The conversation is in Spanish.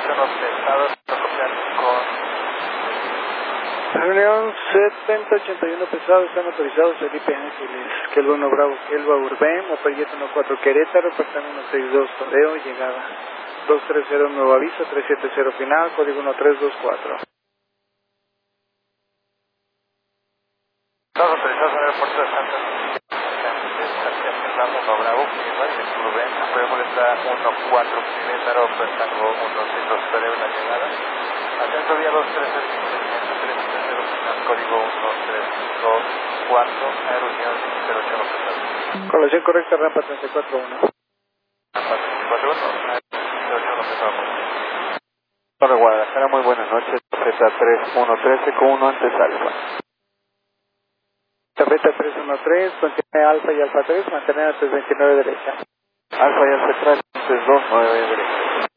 pesados, Reunión 7081 pesados, están autorizados Felipe Ángeles, Kelva 1 Bravo, Kelva Urbem, Operieta 14 Querétaro, Pertán 162 Toreo, llegada 230 nuevo aviso, 370 final, código 1324. Todos autorizados en el aeropuerto de Santa Lucía, Pertán 1 Bravo, Kelva, Urbem, Operieta 14 Querétaro, Pertán 162 Toreo, la llegada. Atento vía 230 código 1324, reunión 08 Colación correcta, rampa 341. Rampa 341, 08 pesado. Torre Guadalajara, muy buenas noches, Z3113 con 1 antes alfa. Tarjeta 313, contiene alfa y alfa 3, mantener a 329 derecha. Alfa y alfa 3, antes 2, 9 derecha.